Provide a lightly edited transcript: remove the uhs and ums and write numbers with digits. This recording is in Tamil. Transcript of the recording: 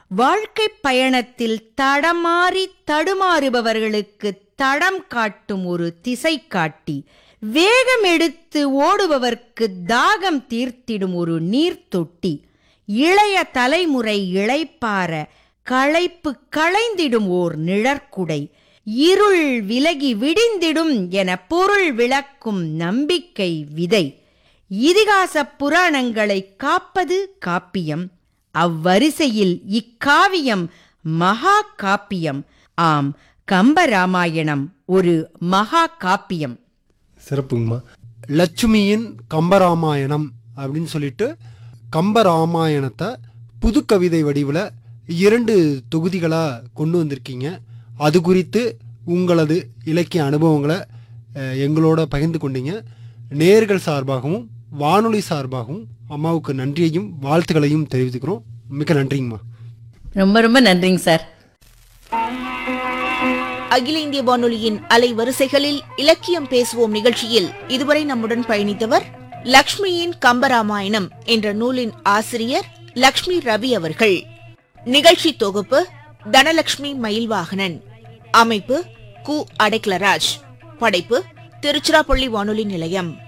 வாழ்க்கை பயணத்தில் தடமாறி தடுமாறுபவர்களுக்கு தடம் காட்டும் ஒரு திசை காட்டி, வேகம் எடுத்து ஓடுபவர்க்கு தாகம் தீர்த்திடும் ஒரு நீர்த்தொட்டி, இளைய தலைமுறை இளைப்பார களைப்பு களைந்திடும் ஓர் நிழற்குடை, இருள் விலகி விடிந்திடும் என பொருள் விளக்கும் நம்பிக்கை விதை. இதிகாச புராணங்களை காப்பது காப்பியம். அவ்வரிசையில் இக்காவியம் மகா காப்பியம். ஆம், கம்பராமாயணம் ஒரு மகா காப்பியம். சிறப்புங்கம்மா. லட்சுமியின் கம்பராமாயணம் அப்படின்னு சொல்லிட்டு கம்பராமாயணத்தை புது கவிதை வடிவில் 2 தொகுதிகளாக கொண்டு வந்திருக்கீங்க. அது குறித்து உங்களது இலக்கிய அனுபவங்களை எங்களோட பகிர்ந்து கொண்டீங்க. நேயர்கள் சார்பாகவும் வானொலி சார்பாகவும் அம்மாவுக்கு நன்றியையும் வாழ்த்துக்களையும் தெரிவித்துக்கிறோம். மிக்க நன்றிங்கம்மா. ரொம்ப ரொம்ப நன்றிங்க சார். அகில இந்திய வானொலியின் அலைவரிசைகளில் இலக்கியம் பேசுவோம் நிகழ்ச்சியில் இதுவரை நம்முடன் பயணித்தவர் லக்ஷ்மியின் கம்பராமாயணம் என்ற நூலின் ஆசிரியர் லக்ஷ்மி ரவி அவர்கள். நிகழ்ச்சி தொகுப்பு தனலட்சுமி மயில்வாகனன். அமைப்பு கு. அடைக்கலராஜ். படைப்பு திருச்சிராப்பள்ளி வானொலி நிலையம்.